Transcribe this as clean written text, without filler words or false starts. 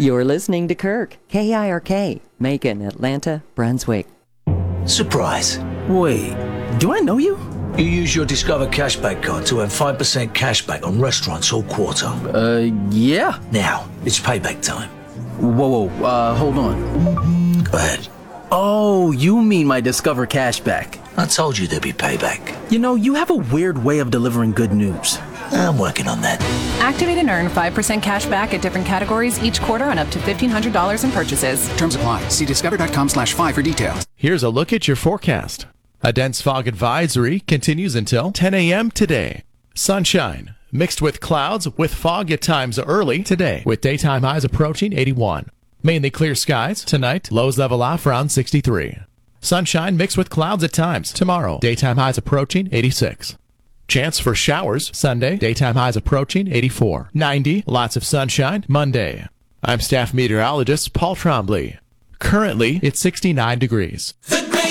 You're listening to Kirk, KIRK, Macon, Atlanta, Brunswick. Surprise. Wait, do I know you? You use your Discover cashback card to earn 5% cashback on restaurants all quarter. Yeah. Now, it's payback time. Whoa, hold on. Go ahead. Oh, you mean my Discover cashback. I told you there'd be payback. You know, you have a weird way of delivering good news. I'm working on that. Activate and earn 5% cash back at different categories each quarter on up to $1,500 in purchases. Terms apply. See discover.com/5 for details. Here's a look at your forecast. A dense fog advisory continues until 10 a.m. today. Sunshine mixed with clouds with fog at times early today, with daytime highs approaching 81. Mainly clear skies tonight, lows level off around 63. Sunshine mixed with clouds at times tomorrow, daytime highs approaching 86. Chance for showers Sunday, daytime highs approaching 84. 90, lots of sunshine Monday. I'm staff meteorologist Paul Trombley. Currently, it's 69 degrees.